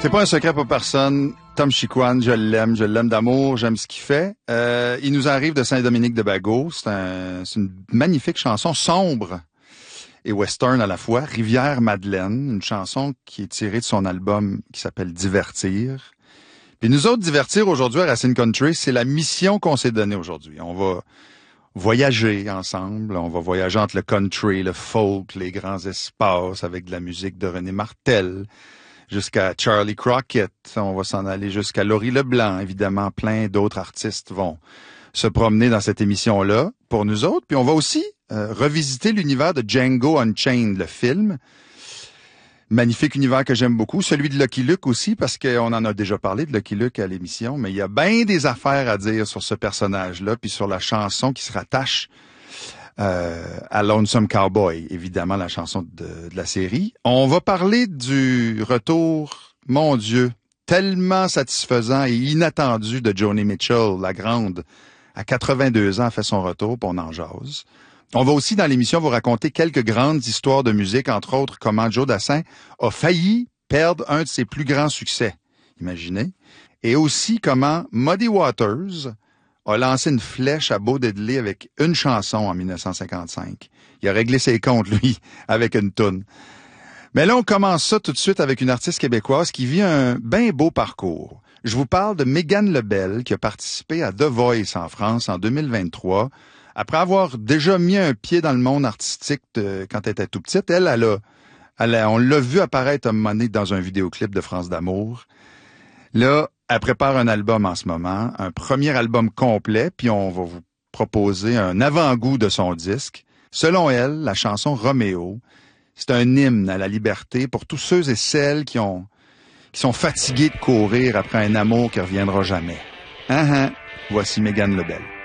C'est pas un secret pour personne. Tom Chicoine, je l'aime d'amour, j'aime ce qu'il fait. Il nous arrive de Saint-Dominique-de-Bagot. C'est une magnifique chanson sombre et western à la fois. Rivière-Madeleine, une chanson qui est tirée de son album qui s'appelle Divertir. Puis nous autres, Divertir aujourd'hui à Racine Country, c'est la mission qu'on s'est donnée aujourd'hui. On va voyager ensemble, on va voyager entre le country, le folk, les grands espaces avec de la musique de René Martel, jusqu'à Charlie Crockett, on va s'en aller jusqu'à Laurie Leblanc, évidemment, plein d'autres artistes vont se promener dans cette émission-là pour nous autres. Puis on va aussi revisiter l'univers de Django Unchained, le film. Magnifique univers que j'aime beaucoup. Celui de Lucky Luke aussi, parce qu'on en a déjà parlé de Lucky Luke à l'émission, mais il y a bien des affaires à dire sur ce personnage-là, puis sur la chanson qui se rattache à Lonesome Cowboy, évidemment la chanson de la série. On va parler du retour, mon Dieu, tellement satisfaisant et inattendu de Joni Mitchell, la grande, à 82 ans, fait son retour, puis on en jase. On va aussi, dans l'émission, vous raconter quelques grandes histoires de musique, entre autres, comment Joe Dassin a failli perdre un de ses plus grands succès. Imaginez. Et aussi comment Muddy Waters a lancé une flèche à Bo Diddley avec une chanson en 1955. Il a réglé ses comptes, lui, avec une toune. Mais là, on commence ça tout de suite avec une artiste québécoise qui vit un bien beau parcours. Je vous parle de Mégane Lebel, qui a participé à The Voice en France en 2023. Après avoir déjà mis un pied dans le monde artistique quand elle était tout petite, on l'a vu apparaître à un moment donné dans un vidéoclip de France d'Amour. Là, elle prépare un album en ce moment, un premier album complet, puis on va vous proposer un avant-goût de son disque. Selon elle, la chanson Roméo, c'est un hymne à la liberté pour tous ceux et celles qui sont fatigués de courir après un amour qui reviendra jamais. Voici Mégane Lebel.